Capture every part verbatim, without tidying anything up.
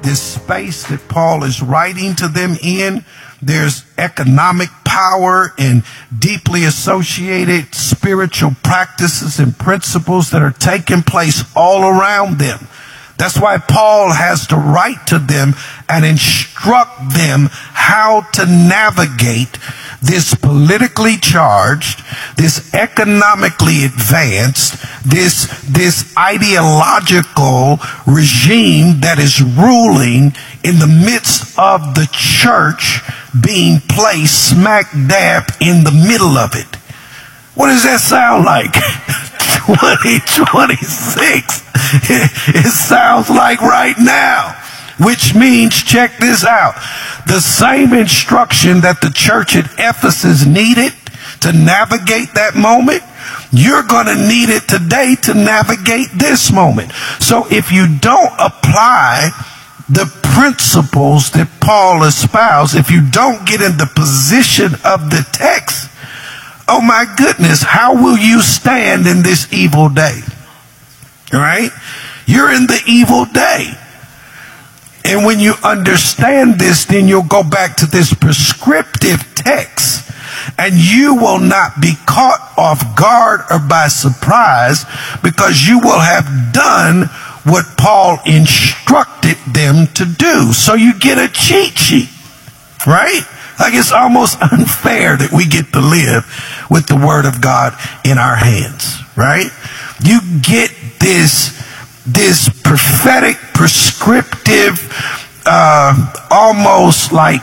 this space that Paul is writing to them in, there's economic power and deeply associated spiritual practices and principles that are taking place all around them. That's why Paul has to write to them and instruct them how to navigate this politically charged, this economically advanced, this, this ideological regime that is ruling in the midst of the church being placed smack dab in the middle of it. What does that sound like? twenty twenty-six. It sounds like right now. Which means, check this out, the same instruction that the church at Ephesus needed to navigate that moment, you're going to need it today to navigate this moment. So if you don't apply the principles that Paul espoused, if you don't get in the position of the text, oh my goodness, how will you stand in this evil day? All right? You're in the evil day. And when you understand this, then you'll go back to this prescriptive text, and you will not be caught off guard or by surprise, because you will have done what Paul instructed them to do. So you get a cheat sheet, right? Like, it's almost unfair that we get to live with the Word of God in our hands, right? You get this this prophetic, prescriptive, uh, almost like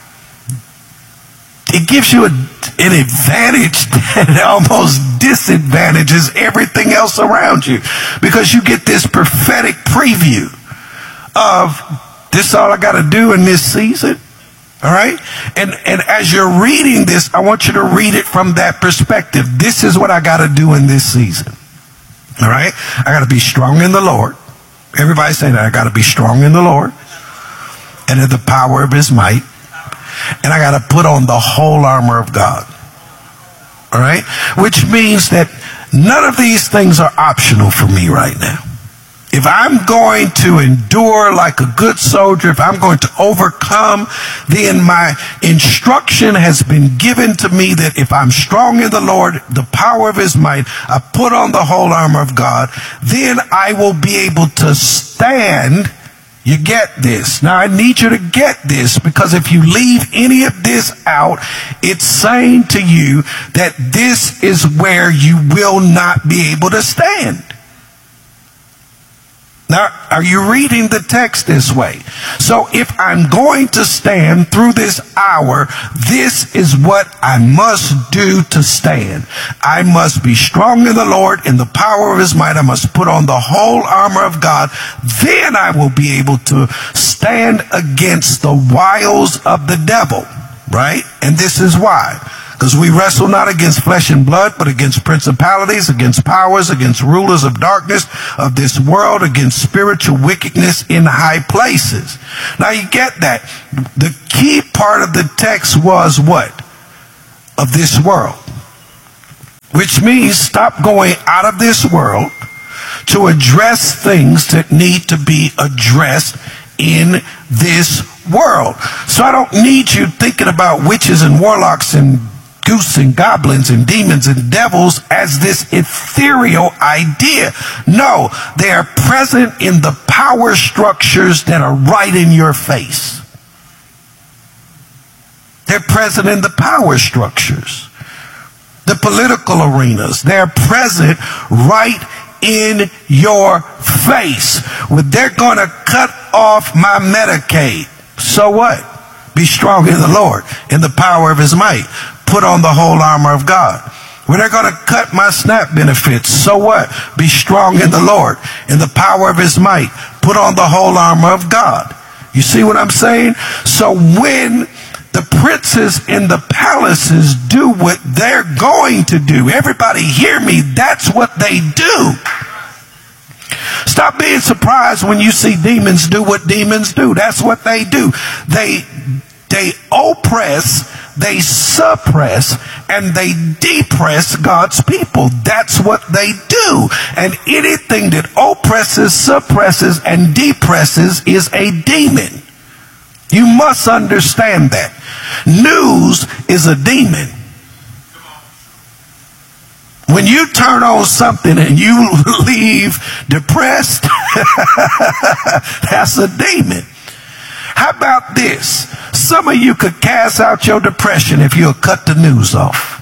it gives you a, an advantage that almost disadvantages everything else around you, because you get this prophetic preview of this is all I got to do in this season. All right. And, and as you're reading this, I want you to read it from that perspective. This is what I got to do in this season. All right. I got to be strong in the Lord. Everybody say that. I got to be strong in the Lord and in the power of his might. And I got to put on the whole armor of God. All right. Which means that none of these things are optional for me right now. If I'm going to endure like a good soldier, if I'm going to overcome, then my instruction has been given to me that if I'm strong in the Lord, the power of his might, I put on the whole armor of God, then I will be able to stand. You get this. Now I need you to get this, because if you leave any of this out, it's saying to you that this is where you will not be able to stand. Now, are you reading the text this way? So if I'm going to stand through this hour, this is what I must do to stand. I must be strong in the Lord, in the power of his might. I must put on the whole armor of God. Then I will be able to stand against the wiles of the devil, right? And this is why. Because we wrestle not against flesh and blood, but against principalities, against powers, against rulers of darkness of this world, against spiritual wickedness in high places. Now you get that. The key part of the text was what? Of this world. Which means stop going out of this world to address things that need to be addressed in this world. So I don't need you thinking about witches and warlocks and goose and goblins and demons and devils as this ethereal idea. No, they are present in the power structures that are right in your face. They're present in the power structures, the political arenas. They're present right in your face. Well, they're going to cut off my Medicaid. So what? Be strong in the Lord, in the power of his might. Put on the whole armor of God. Well, they're going to cut my SNAP benefits. So what? Be strong in the Lord, in the power of his might. Put on the whole armor of God. You see what I'm saying? So when the princes in the palaces do what they're going to do, everybody hear me, that's what they do. Stop being surprised when you see demons do what demons do. That's what they do. They, they oppress, they suppress and they depress God's people. That's what they do. And anything that oppresses, suppresses, and depresses is a demon. You must understand that. News is a demon. When you turn on something and you leave depressed, that's a demon. How about this? Some of you could cast out your depression if you'll cut the news off.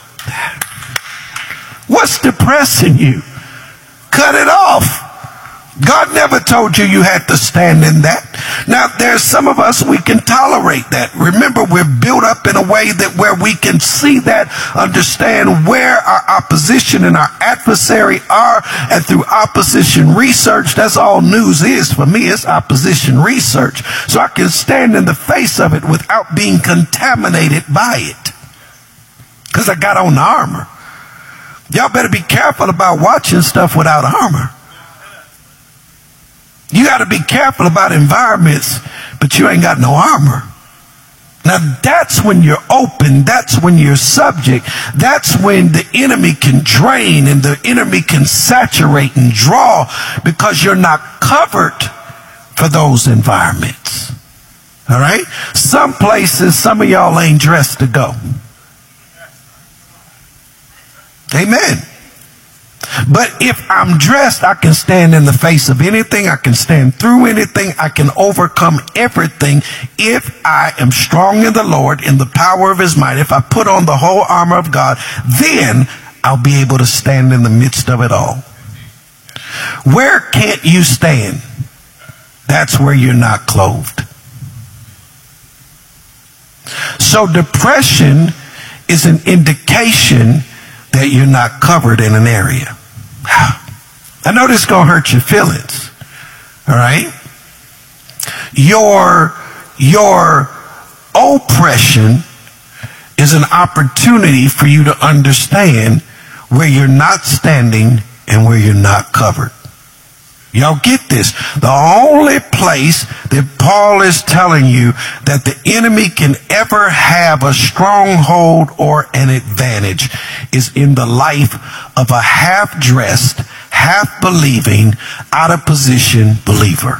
What's depressing you? Cut it off. God never told you you had to stand in that. Now, there's some of us, we can tolerate that. Remember, we're built up in a way that where we can see that, understand where our opposition and our adversary are, and through opposition research, that's all news is for me, it's opposition research. So I can stand in the face of it without being contaminated by it. Because I got on the armor. Y'all better be careful about watching stuff without armor. You got to be careful about environments, but you ain't got no armor. Now that's when you're open. That's when you're subject. That's when the enemy can drain and the enemy can saturate and draw, because you're not covered for those environments. All right? Some places, some of y'all ain't dressed to go. Amen. But if I'm dressed, I can stand in the face of anything. I can stand through anything. I can overcome everything if I am strong in the Lord, in the power of his might. If I put on the whole armor of God, then I'll be able to stand in the midst of it all. Where can't you stand? That's where you're not clothed. So depression is an indication that you're not covered in an area. I know this is going to hurt your feelings. All right? Your, your oppression is an opportunity for you to understand where you're not standing and where you're not covered. Y'all get this? The only place that Paul is telling you that the enemy can ever have a stronghold or an advantage is in the life of a half-dressed, half-believing, out-of-position believer.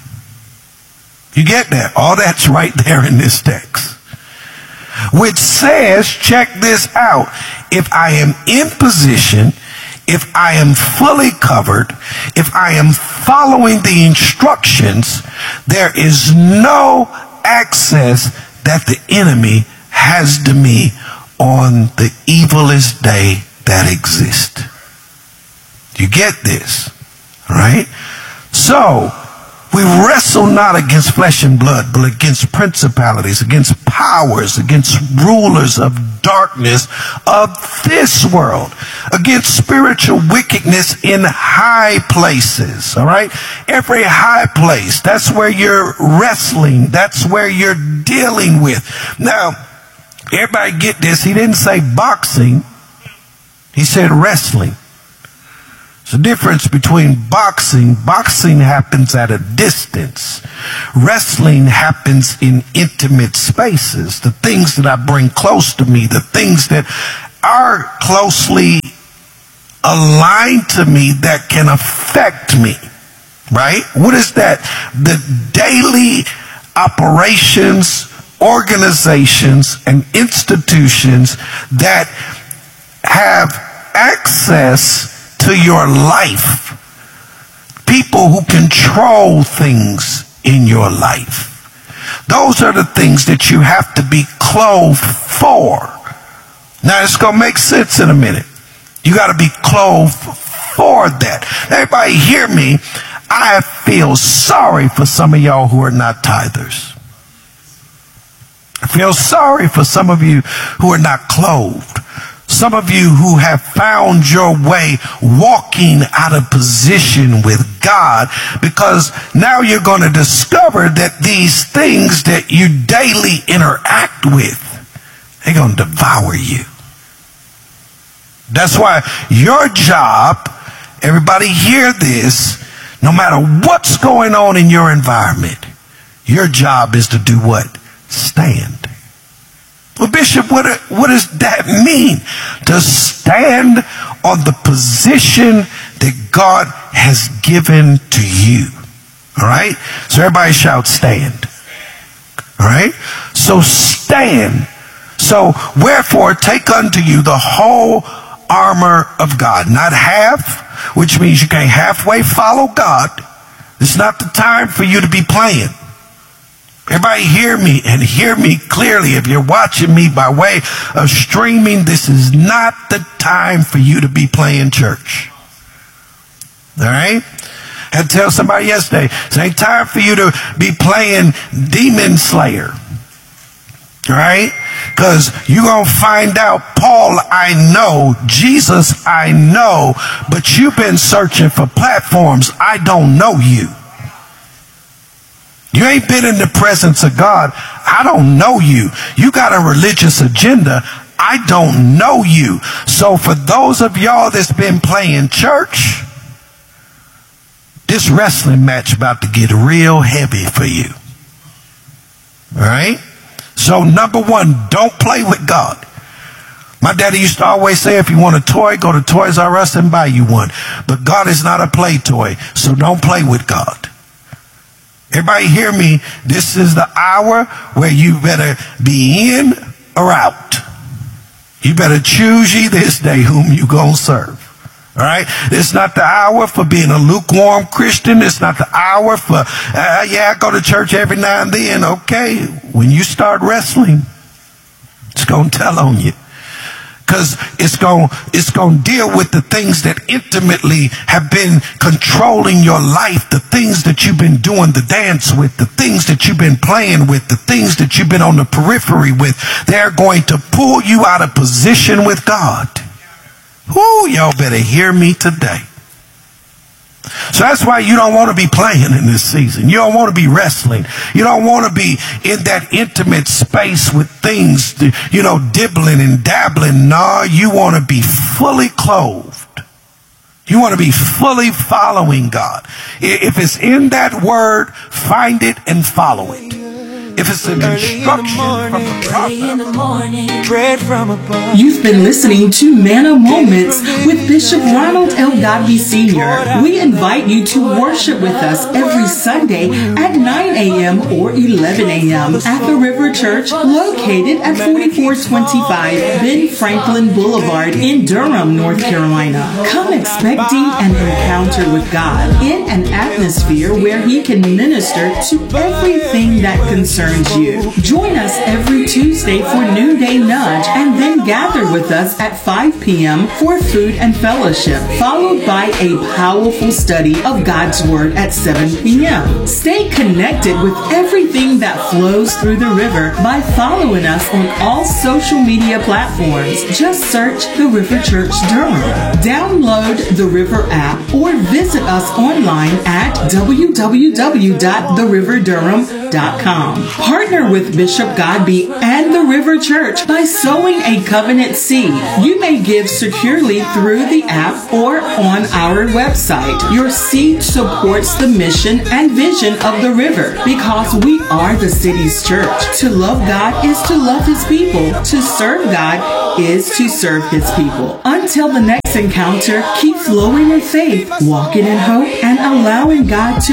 You get that? All that's right there in this text. Which says, check this out, if I am in position, if I am fully covered, if I am following the instructions, there is no access that the enemy has to me on the evilest day that exists. You get this? All right? So, we wrestle not against flesh and blood, but against principalities, against powers, against rulers of darkness of this world, against spiritual wickedness in high places. All right? Every high place, that's where you're wrestling. That's where you're dealing with. Now, everybody get this. He didn't say boxing. He said wrestling. There's a difference between boxing. Boxing happens at a distance. Wrestling happens in intimate spaces. The things that I bring close to me, the things that are closely aligned to me that can affect me. Right? What is that? The daily operations, organizations, and institutions that have access to your life. People who control things in your life. Those are the things that you have to be clothed for. Now it's going to make sense in a minute. You got to be clothed for that. Everybody hear me. I feel sorry for some of y'all who are not tithers. I feel sorry for some of you who are not clothed. Some of you who have found your way walking out of position with God, because now you're going to discover that these things that you daily interact with, they're going to devour you. That's why your job, everybody hear this, no matter what's going on in your environment, your job is to do what? Stand. Well, Bishop, what, what does that mean? To stand on the position that God has given to you. All right? So everybody shout stand. All right? So stand. So wherefore take unto you the whole armor of God. Not half, which means you can't halfway follow God. It's not the time for you to be playing. Everybody hear me and hear me clearly. If you're watching me by way of streaming, this is not the time for you to be playing church. All right? I had to tell somebody yesterday, it ain't time for you to be playing Demon Slayer. All right? Because you're going to find out, Paul, I know, Jesus, I know, but you've been searching for platforms. I don't know you. You ain't been in the presence of God. I don't know you. You got a religious agenda. I don't know you. So for those of y'all that's been playing church, this wrestling match about to get real heavy for you. All right? So number one, don't play with God. My daddy used to always say, if you want a toy, go to Toys R Us and buy you one. But God is not a play toy, so don't play with God. Everybody hear me. This is the hour where you better be in or out. You better choose ye this day whom you gonna serve. All right? It's not the hour for being a lukewarm Christian. It's not the hour for, uh, yeah, I go to church every now and then. Okay, when you start wrestling, it's gonna tell on you. Because it's going it's going to deal with the things that intimately have been controlling your life, the things that you've been doing the dance with, the things that you've been playing with, the things that you've been on the periphery with. They're going to pull you out of position with God. Whoo, y'all better hear me today. So that's why you don't want to be playing in this season. You don't want to be wrestling. You don't want to be in that intimate space with things, you know, dibbling and dabbling. No, you want to be fully clothed. You want to be fully following God. If it's in that word, find it and follow it. If it's an instruction from the prophet. You've been listening to Manna Moments with Bishop Ronald L. Godby Senior We invite you to worship with us every Sunday at nine a.m. or eleven a.m. at the River Church, located at forty-four twenty-five Ben Franklin Boulevard in Durham, North Carolina. Come expecting an encounter with God in an atmosphere where He can minister to everything that concerns you. Join us every Tuesday for Noonday Nudge and then gather with us at five p.m. for food and fellowship, followed by a powerful study of God's Word at seven p.m. Stay connected with everything that flows through the river by following us on all social media platforms. Just search The River Church Durham. Download the River app or visit us online at w w w dot the river durham dot com. Partner with Bishop Godby and the River Church by sowing a covenant seed. You may give securely through the app or on our website. Your seed supports the mission and vision of the river because we are the city's church. To love God is to love His people. To serve God is to serve His people. Until the next encounter, keep flowing in faith, walking in hope, and allowing God to